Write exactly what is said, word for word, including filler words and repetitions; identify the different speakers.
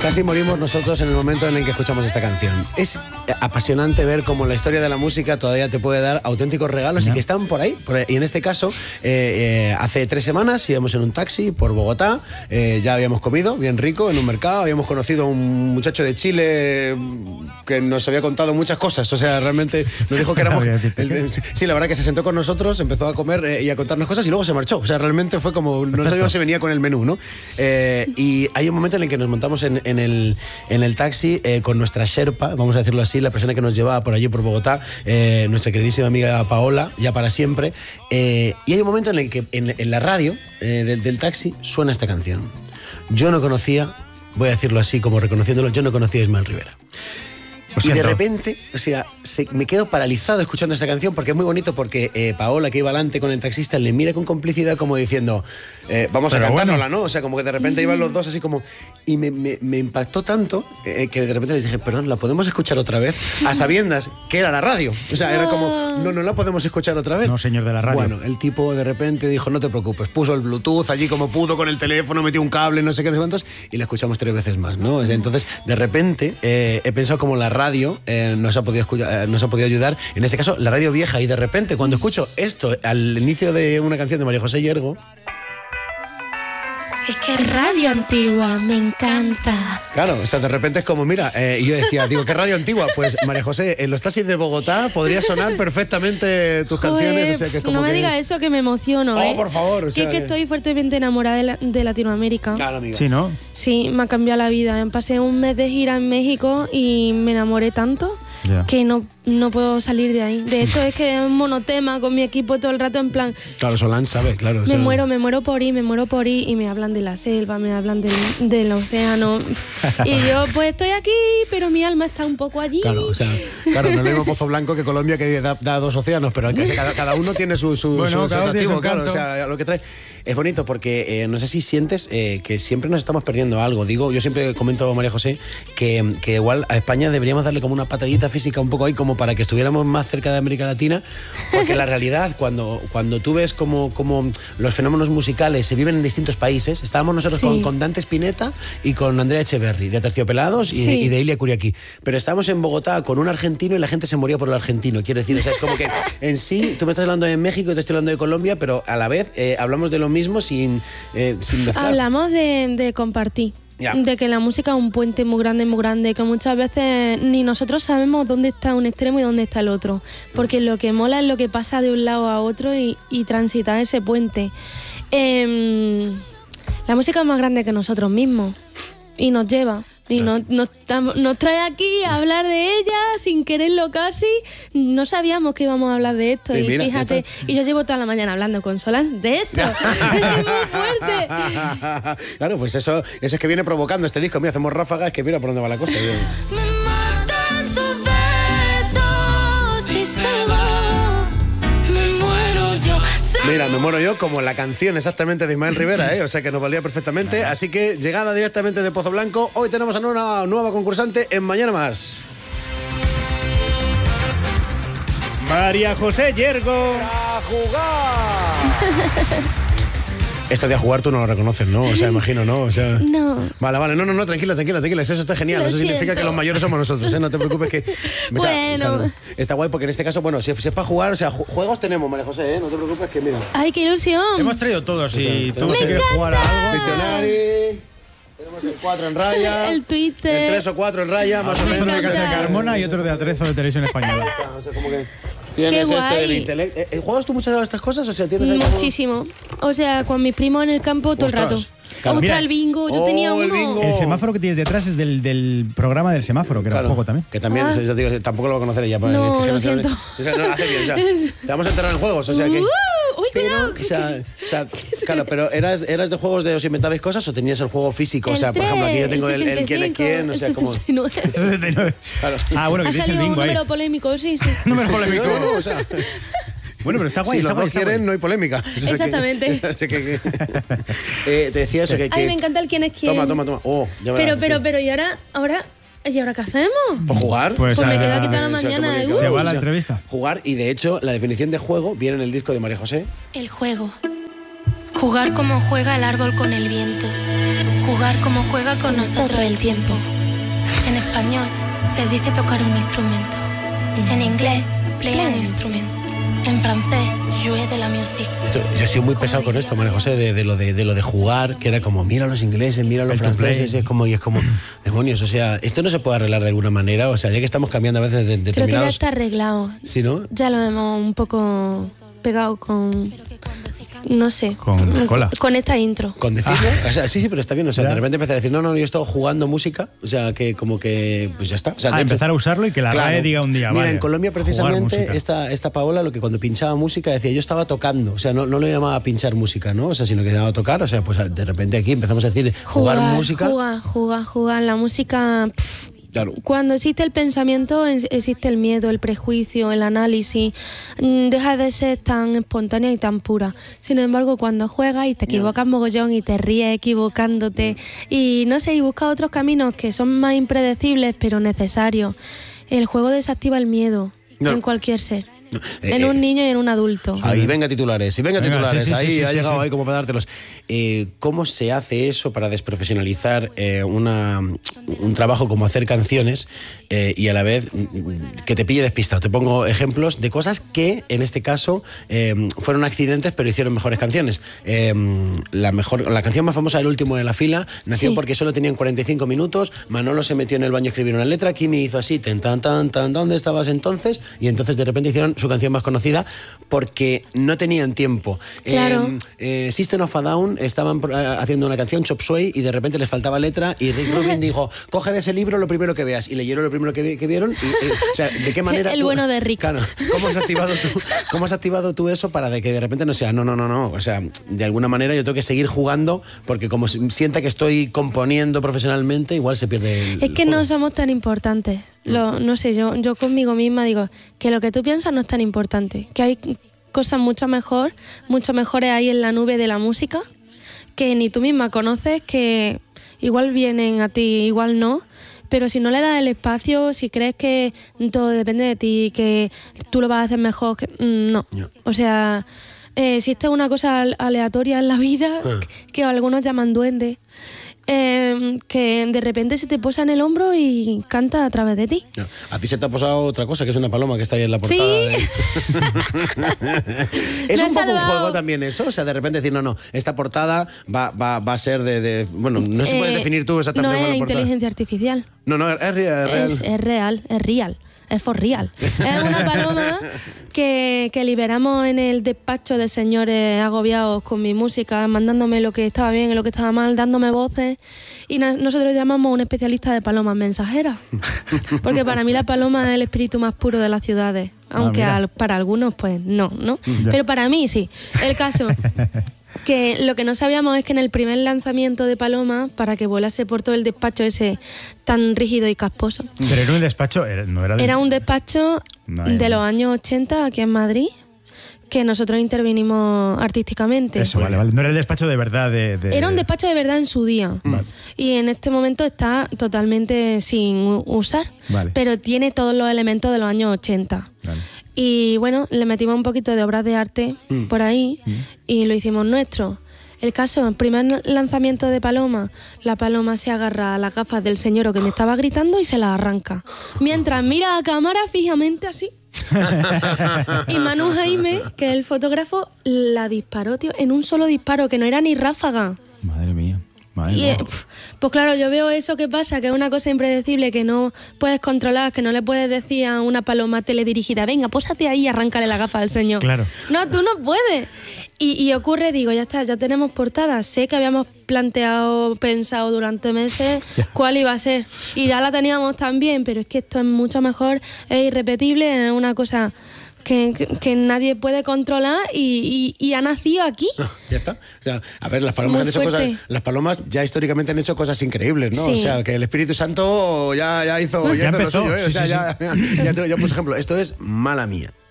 Speaker 1: Casi morimos nosotros en el momento en el que escuchamos esta canción. Es apasionante ver cómo la historia de la música todavía te puede dar auténticos regalos, ¿no? Y que están por ahí. Por ahí. Y en este caso, eh, eh, hace tres semanas íbamos en un taxi por Bogotá, eh, ya habíamos comido bien rico en un mercado, habíamos conocido a un muchacho de Chile que nos había contado muchas cosas, o sea, realmente nos dijo que éramos... el, sí, la verdad que se sentó con nosotros, empezó a comer eh, y a contarnos cosas y luego se marchó. O sea, realmente fue como... No sabíamos si venía con el menú, ¿no? Eh, y hay un momento en el que nos montamos en, en, el, en el taxi eh, con nuestra Sherpa, vamos a decirlo así, la persona que nos llevaba por allí, por Bogotá, eh, nuestra queridísima amiga Paola, ya para siempre. Eh, y hay un momento en el que en, en la radio eh, del, del taxi suena esta canción. Yo no conocía, voy a decirlo así como reconociéndolo, yo no conocía a Ismael Rivera. Y de repente, o sea, se, me quedo paralizado escuchando esta canción porque es muy bonito porque eh, Paola, que iba adelante con el taxista, le mira con complicidad como diciendo, eh, vamos Pero a cantárnosla, bueno. ¿no? O sea, como que de repente iban los dos así como... Y me, me, me impactó tanto eh, que de repente les dije, perdón, ¿la podemos escuchar otra vez? A sabiendas que era la radio. O sea, era como, no, no la podemos escuchar otra vez.
Speaker 2: No, señor de la radio.
Speaker 1: Bueno, el tipo de repente dijo, no te preocupes, puso el Bluetooth allí como pudo con el teléfono, metió un cable, no sé qué, no sé cuántos, y la escuchamos tres veces más, ¿no? O sea, entonces, de repente, eh, he pensado como la radio... Eh, Nos ha, podido escuchar, nos ha podido ayudar, en este caso la radio vieja, y de repente cuando escucho esto al inicio de una canción de María José Yergo,
Speaker 3: es que radio antigua me encanta.
Speaker 1: Claro, o sea, de repente es como, mira, eh, y yo decía, digo, ¿qué radio antigua? Pues María José, en los taxis de Bogotá podría sonar perfectamente tus
Speaker 3: Joder,
Speaker 1: canciones. O sea, que es como
Speaker 3: no me
Speaker 1: que...
Speaker 3: digas eso, que me emociono,
Speaker 1: Oh,
Speaker 3: ¿eh?
Speaker 1: por favor. O sea,
Speaker 3: que es que estoy fuertemente enamorada de, la, de Latinoamérica.
Speaker 1: Claro, amiga.
Speaker 2: Sí, ¿no?
Speaker 3: Sí, me ha cambiado la vida. Pasé un mes de gira en México y me enamoré tanto yeah. que no, no puedo salir de ahí. De hecho, es que es un monotema con mi equipo todo el rato en plan...
Speaker 1: Claro, Solán sabe, claro.
Speaker 3: Me
Speaker 1: o sea...
Speaker 3: muero, me muero por ir, me muero por ir y me hablan de la selva, me hablan del, del océano y yo pues estoy aquí, pero mi alma está un poco allí.
Speaker 1: Claro, o sea, claro, no es lo mismo Pozo Blanco que Colombia, que da, da dos océanos, pero cada, cada uno tiene su, su,
Speaker 2: bueno,
Speaker 1: su atractivo, claro, o sea, lo que trae. Es bonito porque eh, no sé si sientes eh, que siempre nos estamos perdiendo algo. Digo, yo siempre comento a María José que, que igual a España deberíamos darle como una patadita física un poco ahí, como para que estuviéramos más cerca de América Latina, porque la realidad, cuando, cuando tú ves como, como los fenómenos musicales se viven en distintos países, estábamos nosotros sí. con, con Dante Spinetta y con Andrea Echeverry, de Aterciopelados y, sí. y de Ilia Kuriaki. Pero estábamos en Bogotá con un argentino y la gente se moría por el argentino. Quiero decir, o sea, es como que en sí, tú me estás hablando de México y te estoy hablando de Colombia, pero a la vez eh, hablamos de lo mismo sin, eh, sin mezclar.
Speaker 3: Hablamos de, de compartir. Yeah. De que la música es un puente muy grande, muy grande, que muchas veces ni nosotros sabemos dónde está un extremo y dónde está el otro. Porque lo que mola es lo que pasa de un lado a otro y, y transitar ese puente. Eh, la música es más grande que nosotros mismos y nos lleva. Y nos, nos, nos trae aquí a hablar de ella sin quererlo casi. No sabíamos que íbamos a hablar de esto. Y, y mira, fíjate, esto... y yo llevo toda la mañana hablando con Solán de esto. Es que es muy fuerte.
Speaker 1: Claro, pues eso, eso es que viene provocando este disco. Mira, hacemos ráfagas, que mira por dónde va la cosa.
Speaker 3: Me matan sus besos y se va. Me muero yo.
Speaker 1: Mira, me muero yo como la canción exactamente de Ismael Rivera, ¿eh? O sea que nos valía perfectamente. Así que, llegada directamente de Pozo Blanco, hoy tenemos a una nueva concursante en Mañana Más.
Speaker 2: María José Yergo.
Speaker 1: ¡A jugar! Esto de a jugar tú no lo reconoces, ¿no? O sea, imagino, ¿no? O sea...
Speaker 3: No.
Speaker 1: Vale, vale, no, no, no, tranquila, tranquila, tranquila. Eso está genial.
Speaker 3: Lo
Speaker 1: Eso
Speaker 3: siento.
Speaker 1: significa que los mayores somos nosotros, ¿eh? No te preocupes que... O sea,
Speaker 3: bueno.
Speaker 1: Claro, está guay porque en este caso, bueno, si, si es para jugar, o sea, juegos tenemos, María José, ¿eh? No te preocupes que, mira...
Speaker 3: ¡Ay, qué ilusión!
Speaker 2: Hemos traído todos y tú
Speaker 3: Me
Speaker 2: si quieres
Speaker 3: encanta.
Speaker 2: jugar a algo...
Speaker 1: Diccionario... Tenemos el cuatro en raya.
Speaker 3: El Twitter.
Speaker 1: El tres o cuatro en raya, más o menos.
Speaker 2: Uno de Casa de Carmona y otro de Atrezo de Televisión Española.
Speaker 1: O sea, como que... Tienes
Speaker 3: Qué
Speaker 1: este del
Speaker 3: guay.
Speaker 1: intelecto. ¿Eh, ¿Juegas tú muchas de estas cosas? O sea, ¿tienes ahí
Speaker 3: Muchísimo. Como... O sea, con mis primos en el campo todo
Speaker 1: Ostras.
Speaker 3: el rato.
Speaker 1: Claro.
Speaker 3: Ostras,
Speaker 2: Mira.
Speaker 3: el bingo. Yo
Speaker 1: Oh,
Speaker 3: tenía
Speaker 1: el
Speaker 3: uno.
Speaker 1: bingo.
Speaker 2: El semáforo que tienes detrás es del, del programa del semáforo, que era
Speaker 1: Claro,
Speaker 2: un juego también.
Speaker 1: Que también,
Speaker 3: Ah.
Speaker 1: yo digo, tampoco lo va a conocer ella.
Speaker 3: No,
Speaker 1: es que
Speaker 3: lo
Speaker 1: no
Speaker 3: siento.
Speaker 1: O sea, no, hace bien, o sea, te vamos a entrar en juegos, o sea que...
Speaker 3: Uh, uy,
Speaker 1: pero,
Speaker 3: cuidado.
Speaker 1: o sea, o sea, claro, pero ¿eras, ¿eras de juegos de os inventabais cosas o tenías el juego físico? O sea,
Speaker 3: El
Speaker 1: por ejemplo, aquí yo
Speaker 3: tres,
Speaker 1: tengo el,
Speaker 3: el
Speaker 1: el quién es quién, o sea,
Speaker 3: el
Speaker 1: como...
Speaker 3: sesenta y nueve.
Speaker 2: sesenta y nueve.
Speaker 1: Claro.
Speaker 2: Ah, bueno, que
Speaker 3: Ha
Speaker 2: tienes el
Speaker 3: salido un
Speaker 2: bingo ahí.
Speaker 3: número polémico, sí, sí.
Speaker 2: Número polémico.
Speaker 1: No, no, o sea,
Speaker 2: Bueno, pero está guay,
Speaker 1: si
Speaker 2: está
Speaker 1: los
Speaker 2: guay,
Speaker 1: dos
Speaker 2: está
Speaker 1: quieren,
Speaker 2: guay.
Speaker 1: no hay polémica. O sea, que-
Speaker 3: Exactamente.
Speaker 1: o sea, que- que- eh, te decía eso, que... que-
Speaker 3: Ay, me encanta el quién es quién.
Speaker 1: Toma, toma, toma. Oh, ya verás,
Speaker 3: Pero, pero,
Speaker 1: sí.
Speaker 3: pero, ¿y ahora, ahora, ¿y ahora qué hacemos?
Speaker 1: ¿Por jugar?
Speaker 2: Pues,
Speaker 3: Pues me
Speaker 2: ah,
Speaker 3: quedo aquí toda la
Speaker 1: O sea,
Speaker 3: mañana.
Speaker 1: como que-
Speaker 3: uh.
Speaker 2: Se va a la
Speaker 1: o sea,
Speaker 2: entrevista.
Speaker 1: Jugar, y de hecho, la definición de juego viene en el disco de María José.
Speaker 3: El juego.
Speaker 4: Jugar como juega el árbol con el viento. Jugar como juega con nosotros el tiempo. En español se dice tocar un instrumento. En inglés, play an instrument. En francés, jouer de la musique.
Speaker 1: Esto, yo he sido muy pesado con esto, María José, de, de, lo de, de lo de jugar, que era como, mira a los ingleses, mira a los franceses, es como, y es como, demonios, o sea, esto no se puede arreglar de alguna manera, o sea, ya que estamos cambiando a veces de, de
Speaker 3: Creo
Speaker 1: determinados...
Speaker 3: que ya está arreglado.
Speaker 1: ¿Sí, no?
Speaker 3: Ya lo hemos un poco pegado con... No sé.
Speaker 2: Con cola.
Speaker 3: Con esta intro.
Speaker 1: Con decirlo, o sea, sí, sí, pero está bien, o sea,
Speaker 2: ¿Ya?
Speaker 1: de repente empezar a decir, no, no, yo he estado jugando música, o sea, que como que, pues ya está. O sea,
Speaker 2: Ah,
Speaker 1: de hecho-
Speaker 2: empezar a usarlo y que la
Speaker 1: Claro.
Speaker 2: R A E diga un día,
Speaker 1: Mira,
Speaker 2: vale,
Speaker 1: en Colombia
Speaker 2: jugar
Speaker 1: precisamente
Speaker 2: música.
Speaker 1: esta, esta Paola lo que cuando pinchaba música decía, yo estaba tocando, o sea, no, no lo llamaba pinchar música, ¿no? O sea, sino que llamaba tocar, o sea, pues de repente aquí empezamos a decir jugar, música.
Speaker 3: Jugar, jugar, jugar. La música... pff,
Speaker 1: Claro.
Speaker 3: cuando existe el pensamiento, es- existe el miedo, el prejuicio, el análisis. Mm, Deja de ser tan espontánea y tan pura. Sin embargo, cuando juegas y te equivocas mogollón y te ríes equivocándote y no sé, y buscas otros caminos que son más impredecibles pero necesarios, el juego desactiva el miedo
Speaker 1: No.
Speaker 3: en cualquier ser.
Speaker 1: No,
Speaker 3: En
Speaker 1: eh,
Speaker 3: un niño y en un adulto.
Speaker 1: Ahí venga titulares, y venga,
Speaker 2: Venga,
Speaker 1: titulares,
Speaker 2: sí, sí,
Speaker 1: ahí
Speaker 2: sí, sí,
Speaker 1: ha
Speaker 2: sí,
Speaker 1: llegado
Speaker 2: sí.
Speaker 1: ahí como para dártelos. Eh, ¿Cómo se hace eso para desprofesionalizar eh, una, un trabajo como hacer canciones eh, y a la vez mm, que te pille despistado? Te pongo ejemplos de cosas que en este caso eh, fueron accidentes pero hicieron mejores canciones. Eh, la, mejor, la canción más famosa, El último de la fila, nació
Speaker 3: Sí.
Speaker 1: porque solo tenían cuarenta y cinco minutos, Manolo se metió en el baño a escribir una letra, Kimi hizo así, tan, tan, tan, tan, ¿dónde estabas entonces? Y entonces de repente hicieron su canción más conocida porque no tenían tiempo.
Speaker 3: Claro.
Speaker 1: Eh, eh, System of a Down estaban eh, haciendo una canción, Chop Suey, y de repente les faltaba letra y Rick Rubin dijo, coge de ese libro lo primero que veas, y leyeron lo primero que, vi- que vieron y, eh, o sea, ¿de qué manera
Speaker 3: El
Speaker 1: tú-
Speaker 3: bueno de Rick.
Speaker 1: Claro, ¿cómo has activado tú, cómo has activado tú eso para de que de repente no sea, no, no, no, no, o sea, de alguna manera yo tengo que seguir jugando porque como si- sienta que estoy componiendo profesionalmente, igual se pierde el
Speaker 3: Es que
Speaker 1: el
Speaker 3: no
Speaker 1: juego.
Speaker 3: somos tan importantes. Lo, no sé, yo, yo conmigo misma digo que lo que tú piensas no es tan importante. Que hay cosas mucho mejor, mucho mejores ahí en la nube de la música que ni tú misma conoces, que igual vienen a ti, igual no. Pero si no le das el espacio, si crees que todo depende de ti, que tú lo vas a hacer mejor, que, mm, no.
Speaker 1: No.
Speaker 3: O sea, eh, existe una cosa al- aleatoria en la vida
Speaker 1: Ah.
Speaker 3: que algunos llaman duende. Eh, que de repente se te posa en el hombro y canta a través de ti.
Speaker 1: No, a ti se te ha posado otra cosa, que es una paloma que está ahí en la portada.
Speaker 3: Sí.
Speaker 1: de- es
Speaker 3: Lo he
Speaker 1: un poco un
Speaker 3: salvado.
Speaker 1: juego también eso, o sea, de repente decir, no, no, esta portada va, va, va a ser de, de- bueno, no se puede
Speaker 3: Eh,
Speaker 1: definir tú exactamente
Speaker 3: No
Speaker 1: cuál
Speaker 3: es
Speaker 1: la portada.
Speaker 3: inteligencia artificial.
Speaker 1: No, no, es real. Es real.
Speaker 3: Es, es real, es real. Es for real. Es una paloma que, que liberamos en el despacho de señores agobiados con mi música, mandándome lo que estaba bien y lo que estaba mal, dándome voces. Y na- nosotros llamamos un especialista de palomas mensajeras. Porque para mí la paloma es el espíritu más puro de las ciudades. Aunque
Speaker 2: mira.
Speaker 3: al- para algunos, pues no, ¿no?
Speaker 2: Ya.
Speaker 3: Pero para mí sí. El caso... que lo que no sabíamos es que en el primer lanzamiento de Paloma, para que volase por todo el despacho ese tan rígido y casposo,
Speaker 2: Pero era un despacho, era- no era de...
Speaker 3: era un despacho
Speaker 2: No,
Speaker 3: de
Speaker 2: eh.
Speaker 3: los años ochenta aquí en Madrid, que nosotros intervinimos artísticamente.
Speaker 2: Eso, vale, vale. No era el despacho de verdad de... de-
Speaker 3: Era un despacho de verdad en su día.
Speaker 2: Vale.
Speaker 3: Y en este momento está totalmente sin u- usar.
Speaker 2: Vale.
Speaker 3: Pero tiene todos los elementos de los años ochenta.
Speaker 2: Vale.
Speaker 3: Y bueno, le metimos un poquito de obras de arte por ahí y lo hicimos nuestro. El caso, el primer lanzamiento de Paloma, la paloma se agarra a las gafas del señor que me estaba gritando y se las arranca. Mientras mira a cámara fijamente así. Y Manu Jaime, que es el fotógrafo, la disparó, tío, en un solo disparo, que no era ni ráfaga.
Speaker 2: Madre mía. Madre
Speaker 3: Y,
Speaker 2: mía.
Speaker 3: eh, pf, pues claro, yo veo eso que pasa, que es una cosa impredecible, que no puedes controlar, que no le puedes decir a una paloma teledirigida, venga, pósate ahí y arráncale la gafa al señor.
Speaker 2: Claro.
Speaker 3: No, tú no puedes. Y, y ocurre, digo, ya está, ya tenemos portada. Sé que habíamos planteado, pensado durante meses cuál iba a ser. Y ya la teníamos también, pero es que esto es mucho mejor, es irrepetible, es una cosa... Que, que, que nadie puede controlar y, y, y ha nacido aquí.
Speaker 1: Ya está. O sea, a ver, las palomas
Speaker 3: Muy
Speaker 1: han hecho
Speaker 3: fuerte.
Speaker 1: cosas. Las palomas ya históricamente han hecho cosas increíbles, ¿no?
Speaker 3: Sí.
Speaker 1: O sea, que el Espíritu Santo ya, ya hizo, ya
Speaker 2: Ya
Speaker 1: hizo
Speaker 2: empezó,
Speaker 1: lo suyo, ¿eh? O
Speaker 2: sí,
Speaker 1: sea,
Speaker 2: sí,
Speaker 1: ya, ya, ya, te- ya, por ejemplo, esto es Mala Mía.